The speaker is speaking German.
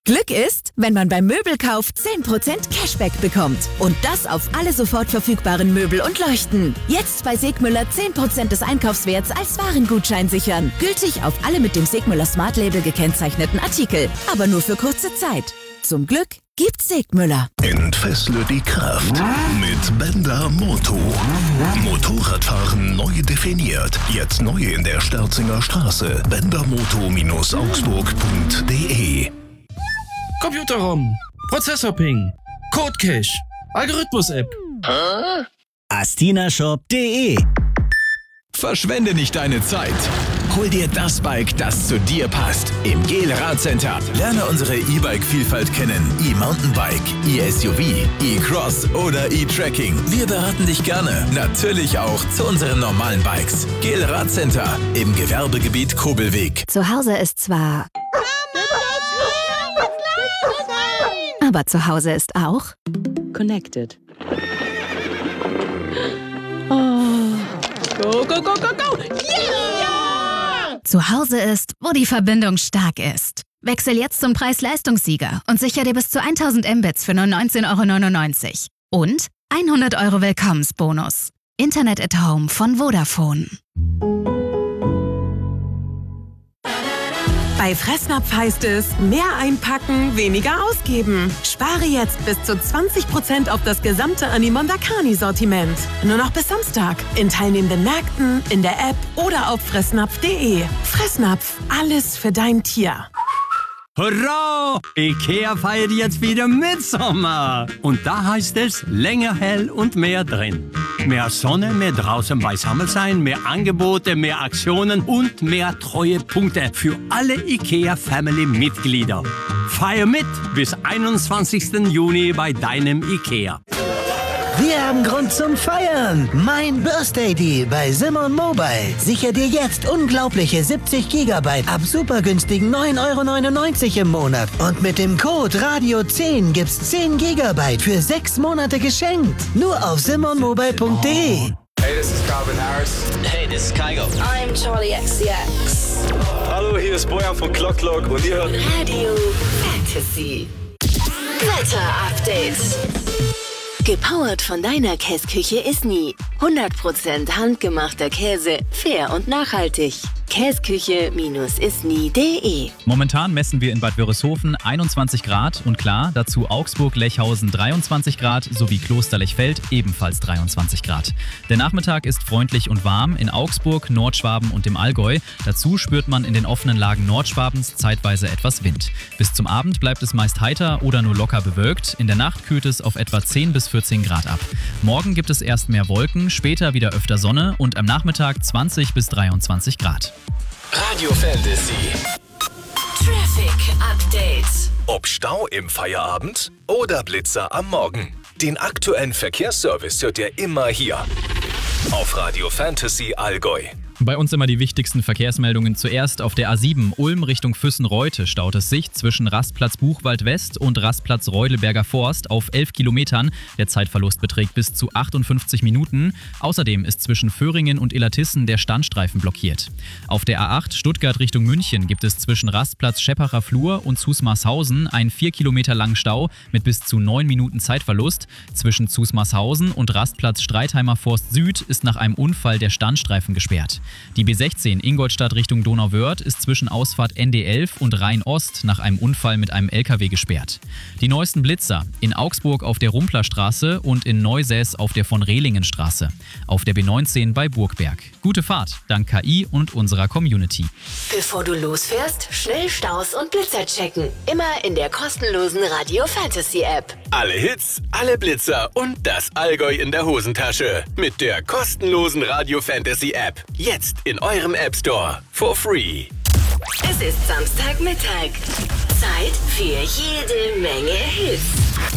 Glück ist, wenn man beim Möbelkauf 10% Cashback bekommt. Und das auf alle sofort verfügbaren Möbel und Leuchten. Jetzt bei Segmüller 10% des Einkaufswerts als Warengutschein sichern. Gültig auf alle mit dem Segmüller Smart Label gekennzeichneten Artikel. Aber nur für kurze Zeit. Zum Glück gibt's Segmüller. Entfessle die Kraft mit Benda Moto. Motorradfahren neu definiert. Jetzt neu in der Sterzinger Straße. bendermoto-augsburg.de. Computerraum, Prozessorping, Codecache, Algorithmus-App. astinashop.de. Verschwende nicht deine Zeit. Hol dir das Bike, das zu dir passt. Im GEL Radcenter. Lerne unsere E-Bike-Vielfalt kennen. E-Mountainbike, E-SUV, E-Cross oder E-Trekking. Wir beraten dich gerne. Natürlich auch zu unseren normalen Bikes. GEL Radcenter im Gewerbegebiet Kobelweg. Zu Hause ist zwar... Aber zu Hause ist auch... Connected. Oh. Go, go, go, go, go! Yeah! Zu Hause ist, wo die Verbindung stark ist. Wechsel jetzt zum Preis-Leistungssieger und sicher dir bis zu 1000 Mbits für nur 19,99 € und 100 € Willkommensbonus. Internet at Home von Vodafone. Bei Fressnapf heißt es, mehr einpacken, weniger ausgeben. Spare jetzt bis zu 20% auf das gesamte Animondakani-Sortiment. Nur noch bis Samstag. In teilnehmenden Märkten, in der App oder auf fressnapf.de. Fressnapf, alles für dein Tier. Hurra! IKEA feiert jetzt wieder Mitsommer. Und da heißt es länger hell und mehr drin. Mehr Sonne, mehr draußen beisammen sein, mehr Angebote, mehr Aktionen und mehr Treuepunkte für alle IKEA-Family-Mitglieder. Feier mit bis 21. Juni bei deinem IKEA. Wir haben Grund zum Feiern. Mein Birthday Deal bei Simon Mobile. Sicher dir jetzt unglaubliche 70 GB ab super günstigen 9,99 € im Monat. Und mit dem Code Radio10 gibt's 10 GB für 6 Monate geschenkt. Nur auf simonmobile.de. Hey, this is Calvin Harris. Hey, this is Kygo. I'm Charlie XCX. Hallo, hier ist Bojan von Clock Clock und ihr hört Radio Fantasy. Wetter-Update. Gepowert von deiner Käsküche Isny. 100% handgemachter Käse, fair und nachhaltig. Käsküche-isny.de. Momentan messen wir in Bad Wörishofen 21 Grad und klar, dazu Augsburg-Lechhausen 23 Grad sowie Klosterlechfeld ebenfalls 23 Grad. Der Nachmittag ist freundlich und warm in Augsburg, Nordschwaben und dem Allgäu. Dazu spürt man in den offenen Lagen Nordschwabens zeitweise etwas Wind. Bis zum Abend bleibt es meist heiter oder nur locker bewölkt. In der Nacht kühlt es auf etwa 10 bis 14 Grad ab. Morgen gibt es erst mehr Wolken, später wieder öfter Sonne und am Nachmittag 20 bis 23 Grad. Radio Fantasy. Traffic Update. Ob Stau im Feierabend oder Blitzer am Morgen. Den aktuellen Verkehrsservice hört ihr immer hier auf Radio Fantasy Allgäu. Bei uns immer die wichtigsten Verkehrsmeldungen. Zuerst auf der A7 Ulm Richtung Füssen-Reute staut es sich zwischen Rastplatz Buchwald West und Rastplatz Reudelberger Forst auf 11 Kilometern. Der Zeitverlust beträgt bis zu 58 Minuten. Außerdem ist zwischen Föhringen und Illertissen der Standstreifen blockiert. Auf der A8 Stuttgart Richtung München gibt es zwischen Rastplatz Scheppacher Flur und Zusmarshausen einen 4 Kilometer langen Stau mit bis zu 9 Minuten Zeitverlust. Zwischen Zusmarshausen und Rastplatz Streitheimer Forst Süd ist nach einem Unfall der Standstreifen gesperrt. Die B16 Ingolstadt Richtung Donauwörth ist zwischen Ausfahrt ND11 und Rhein-Ost nach einem Unfall mit einem LKW gesperrt. Die neuesten Blitzer in Augsburg auf der Rumplerstraße und in Neusäß auf der von Rehlingenstraße. Auf der B19 bei Burgberg. Gute Fahrt, dank KI und unserer Community. Bevor du losfährst, schnell Staus und Blitzer checken. Immer in der kostenlosen Radio Fantasy App. Alle Hits, alle Blitzer und das Allgäu in der Hosentasche. Mit der kostenlosen Radio Fantasy App. Jetzt in eurem App Store. For free. Es ist Samstagmittag. Zeit für jede Menge Hits.